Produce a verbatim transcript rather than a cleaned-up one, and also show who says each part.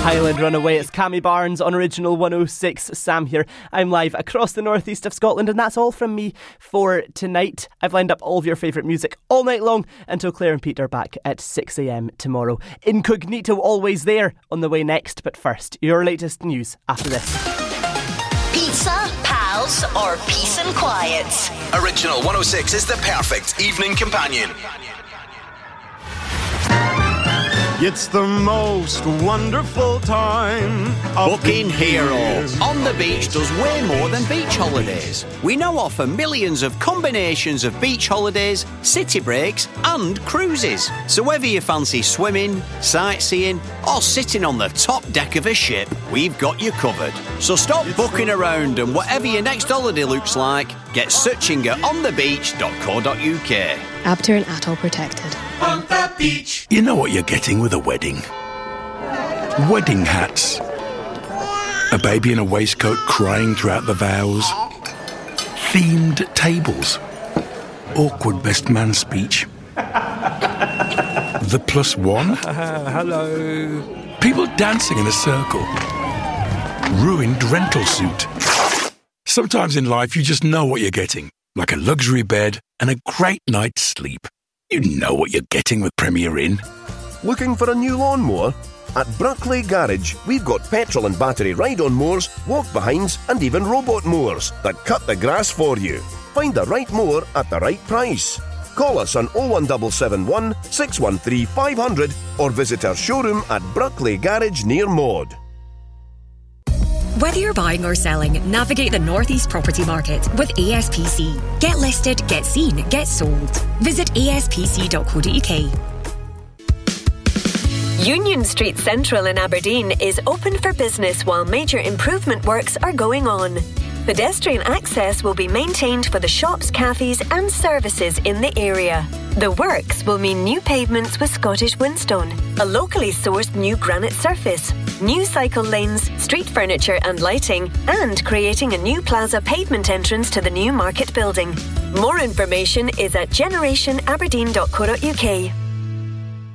Speaker 1: Highland Runaway, it's Cammy Barnes on Original one oh six. Sam here. I'm live across the northeast of Scotland, and that's all from me for tonight. I've lined up all of your favourite music all night long until Claire and Pete are back at six a.m. tomorrow. Incognito always there on the way next, but first, your latest news after this.
Speaker 2: Pizza, pals, or peace and quiet?
Speaker 3: Original one oh six is the perfect evening companion.
Speaker 4: It's the most wonderful time of
Speaker 5: Booking Hero on the beach does way more than beach holidays. We now offer millions of combinations of beach holidays, city breaks and cruises. So whether you fancy swimming, sightseeing or sitting on the top deck of a ship, we've got you covered. So stop booking around, and whatever your next holiday looks like, get searching at on the beach dot co dot uk.
Speaker 6: Abter and Atoll protected.
Speaker 3: On the beach.
Speaker 7: You know what you're getting with a wedding. Wedding hats. A baby in a waistcoat crying throughout the vows. Themed tables. Awkward best man speech. The plus one.
Speaker 8: Uh, hello.
Speaker 7: People dancing in a circle. Ruined rental suit. Sometimes in life you just know what you're getting. Like a luxury bed and a great night's sleep. You know what you're getting with Premier Inn.
Speaker 9: Looking for a new lawnmower? At Brackley Garage, we've got petrol and battery ride-on mowers, walk-behinds and even robot mowers that cut the grass for you. Find the right mower at the right price. Call us on oh one seven seven one, six one three, five hundred or visit our showroom at Brackley Garage near Maud.
Speaker 10: Whether you're buying or selling, navigate the Northeast property market with A S P C. Get listed, get seen, get sold. Visit a s p c dot co dot u k.
Speaker 11: Union Street Central in Aberdeen is open for business while major improvement works are going on. Pedestrian access will be maintained for the shops, cafes and services in the area. The works will mean new pavements with Scottish Whinstone, a locally sourced new granite surface, new cycle lanes, street furniture and lighting, and creating a new plaza pavement entrance to the new market building. More information is at generation aberdeen dot co dot u k.